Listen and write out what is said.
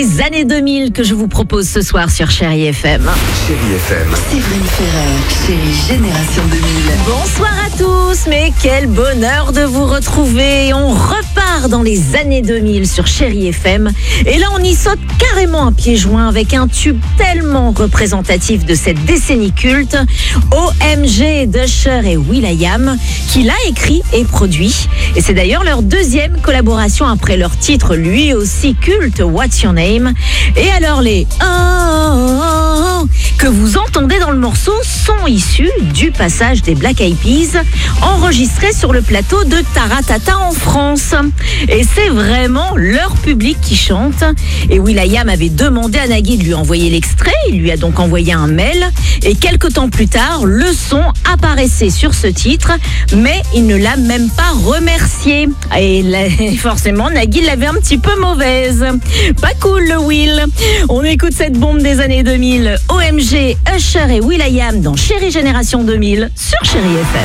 des années 2000 que je vous propose ce soir sur Chérie FM. Chérie FM. Séverine Ferrer, Chérie Génération 2000. Bonsoir à tous, mais quel bonheur de vous retrouver. On repart dans les années 2000 sur Chérie FM. Et là, on y saute carrément à pieds joints avec un tube tellement représentatif de cette décennie culte, OMG d'Usher et will.i.am, qui l'a écrit et produit. Et c'est d'ailleurs leur deuxième collaboration après leur titre lui aussi culte, What's Your Name. Et alors les que vous entendez dans le morceau sont issus du passage des Black Eyed Peas enregistré sur le plateau de Taratata en France. Et c'est vraiment leur public qui chante. Et will.i.am avait demandé à Nagui de lui envoyer l'extrait. Il lui a donc envoyé un mail. Et quelques temps plus tard, le son apparaissait sur ce titre, mais il ne l'a même pas remercié. Et là, forcément, Nagui l'avait un petit peu mauvaise. Pas cool le Will. On écoute cette bombe des années 2000. OMG, Usher et will.i.am dans Chérie Génération 2000 sur Chérie FM.